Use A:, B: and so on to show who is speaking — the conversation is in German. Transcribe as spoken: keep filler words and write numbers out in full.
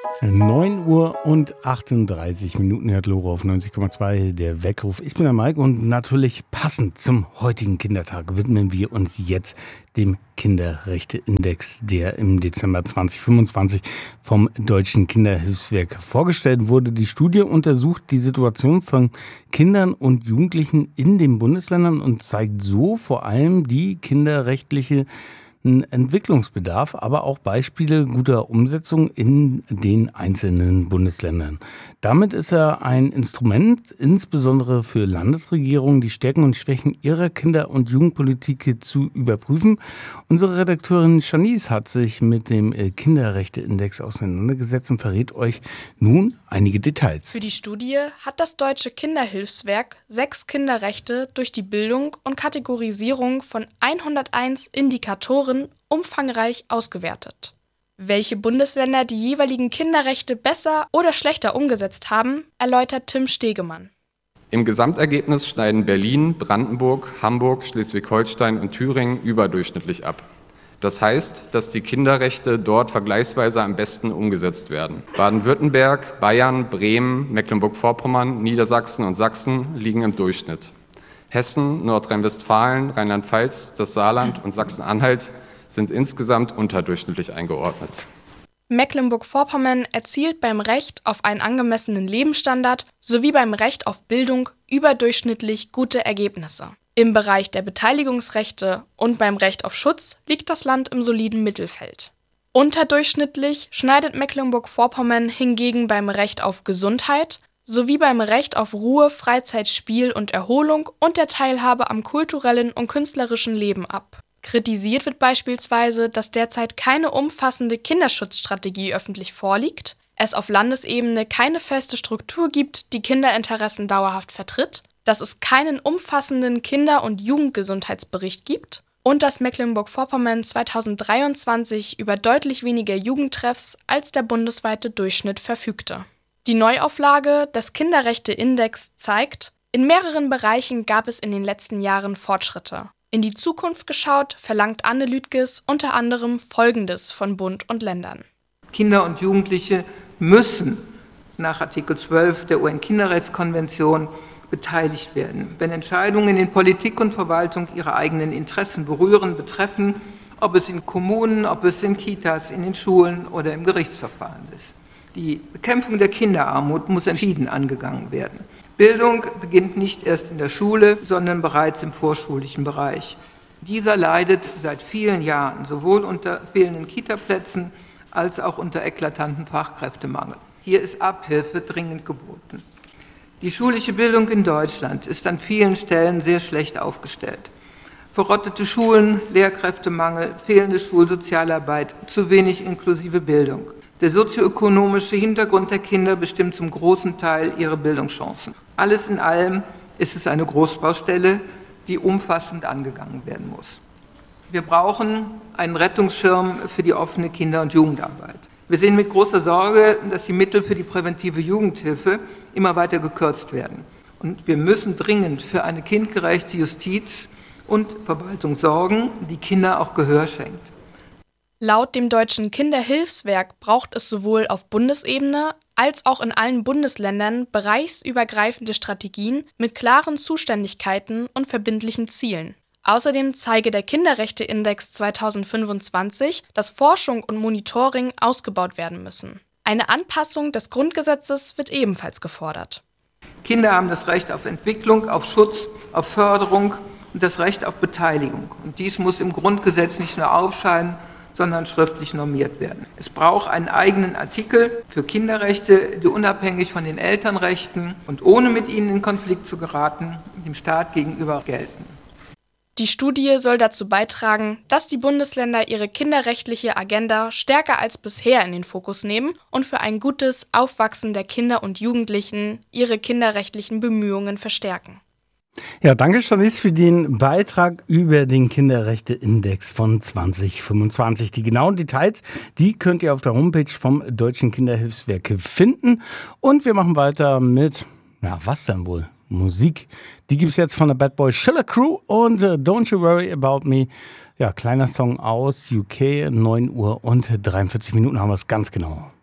A: neun Uhr und achtunddreißig Minuten hört Lore auf neunzig Komma zwei, der Weckruf. Ich bin der Mike und natürlich passend zum heutigen Kindertag widmen wir uns jetzt dem Kinderrechteindex, der im Dezember zwanzig fünfundzwanzig vom Deutschen Kinderhilfswerk vorgestellt wurde. Die Studie untersucht die Situation von Kindern und Jugendlichen in den Bundesländern und zeigt so vor allem die kinderrechtliche Entwicklungsbedarf, aber auch Beispiele guter Umsetzung in den einzelnen Bundesländern. Damit ist er ein Instrument, insbesondere für Landesregierungen, die Stärken und Schwächen ihrer Kinder- und Jugendpolitik zu überprüfen. Unsere Redakteurin Shanice hat sich mit dem Kinderrechteindex auseinandergesetzt und verrät euch nun einige Details.
B: Für die Studie hat das Deutsche Kinderhilfswerk sechs Kinderrechte durch die Bildung und Kategorisierung von hunderteins Indikatoren umfangreich ausgewertet. Welche Bundesländer die jeweiligen Kinderrechte besser oder schlechter umgesetzt haben, erläutert Tim Stegemann.
C: Im Gesamtergebnis schneiden Berlin, Brandenburg, Hamburg, Schleswig-Holstein und Thüringen überdurchschnittlich ab. Das heißt, dass die Kinderrechte dort vergleichsweise am besten umgesetzt werden. Baden-Württemberg, Bayern, Bremen, Mecklenburg-Vorpommern, Niedersachsen und Sachsen liegen im Durchschnitt. Hessen, Nordrhein-Westfalen, Rheinland-Pfalz, das Saarland und Sachsen-Anhalt sind insgesamt unterdurchschnittlich eingeordnet.
B: Mecklenburg-Vorpommern erzielt beim Recht auf einen angemessenen Lebensstandard sowie beim Recht auf Bildung überdurchschnittlich gute Ergebnisse. Im Bereich der Beteiligungsrechte und beim Recht auf Schutz liegt das Land im soliden Mittelfeld. Unterdurchschnittlich schneidet Mecklenburg-Vorpommern hingegen beim Recht auf Gesundheit sowie beim Recht auf Ruhe, Freizeit, Spiel und Erholung und der Teilhabe am kulturellen und künstlerischen Leben ab. Kritisiert wird beispielsweise, dass derzeit keine umfassende Kinderschutzstrategie öffentlich vorliegt, es auf Landesebene keine feste Struktur gibt, die Kinderinteressen dauerhaft vertritt, dass es keinen umfassenden Kinder- und Jugendgesundheitsbericht gibt und dass Mecklenburg-Vorpommern zweitausenddreiundzwanzig über deutlich weniger Jugendtreffs als der bundesweite Durchschnitt verfügte. Die Neuauflage des Kinderrechteindex zeigt, in mehreren Bereichen gab es in den letzten Jahren Fortschritte. In die Zukunft geschaut, verlangt Anne Lüdges unter anderem Folgendes von Bund und Ländern.
D: Kinder und Jugendliche müssen nach Artikel zwölf der U N-Kinderrechtskonvention beteiligt werden, wenn Entscheidungen in Politik und Verwaltung ihre eigenen Interessen berühren, betreffen, ob es in Kommunen, ob es in Kitas, in den Schulen oder im Gerichtsverfahren ist. Die Bekämpfung der Kinderarmut muss entschieden angegangen werden. Bildung beginnt nicht erst in der Schule, sondern bereits im vorschulischen Bereich. Dieser leidet seit vielen Jahren sowohl unter fehlenden Kitaplätzen als auch unter eklatanten Fachkräftemangel. Hier ist Abhilfe dringend geboten. Die schulische Bildung in Deutschland ist an vielen Stellen sehr schlecht aufgestellt. Verrottete Schulen, Lehrkräftemangel, fehlende Schulsozialarbeit, zu wenig inklusive Bildung. Der sozioökonomische Hintergrund der Kinder bestimmt zum großen Teil ihre Bildungschancen. Alles in allem ist es eine Großbaustelle, die umfassend angegangen werden muss. Wir brauchen einen Rettungsschirm für die offene Kinder- und Jugendarbeit. Wir sehen mit großer Sorge, dass die Mittel für die präventive Jugendhilfe immer weiter gekürzt werden. Und wir müssen dringend für eine kindgerechte Justiz und Verwaltung sorgen, die Kinder auch Gehör schenkt.
B: Laut dem Deutschen Kinderhilfswerk braucht es sowohl auf Bundesebene als auch in allen Bundesländern bereichsübergreifende Strategien mit klaren Zuständigkeiten und verbindlichen Zielen. Außerdem zeige der Kinderrechteindex zweitausendfünfundzwanzig, dass Forschung und Monitoring ausgebaut werden müssen. Eine Anpassung des Grundgesetzes wird ebenfalls gefordert.
D: Kinder haben das Recht auf Entwicklung, auf Schutz, auf Förderung und das Recht auf Beteiligung. Und dies muss im Grundgesetz nicht nur aufscheinen, sondern schriftlich normiert werden. Es braucht einen eigenen Artikel für Kinderrechte, die unabhängig von den Elternrechten und ohne mit ihnen in Konflikt zu geraten, dem Staat gegenüber gelten.
B: Die Studie soll dazu beitragen, dass die Bundesländer ihre kinderrechtliche Agenda stärker als bisher in den Fokus nehmen und für ein gutes Aufwachsen der Kinder und Jugendlichen ihre kinderrechtlichen Bemühungen verstärken.
A: Ja, danke Janice für den Beitrag über den Kinderrechteindex von zwanzig fünfundzwanzig. Die genauen Details, die könnt ihr auf der Homepage vom Deutschen Kinderhilfswerk finden. Und wir machen weiter mit, ja, was denn wohl? Musik. Die gibt es jetzt von der Bad Boy Schiller Crew und uh, Don't You Worry About Me. Ja, kleiner Song aus U K, neun Uhr und dreiundvierzig Minuten haben wir es ganz genau.